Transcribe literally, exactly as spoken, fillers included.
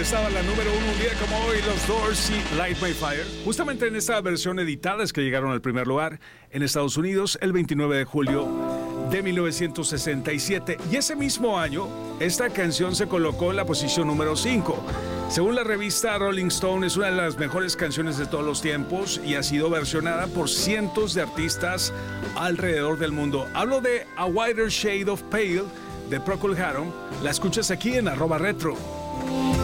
estaba la número uno un día como hoy, los Doors y Light My Fire. Justamente en esta versión editada es que llegaron al primer lugar en Estados Unidos el veintinueve de julio de mil novecientos sesenta y siete. Y ese mismo año, esta canción se colocó en la posición número cinco. Según la revista Rolling Stone, es una de las mejores canciones de todos los tiempos y ha sido versionada por cientos de artistas alrededor del mundo. Hablo de A Whiter Shade of Pale de Procol Harum. La escuchas aquí en arroba retro.